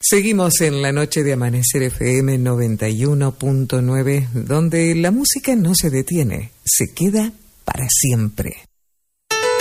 Seguimos en la noche de Amanecer FM 91.9, donde la música no se detiene, se queda para siempre.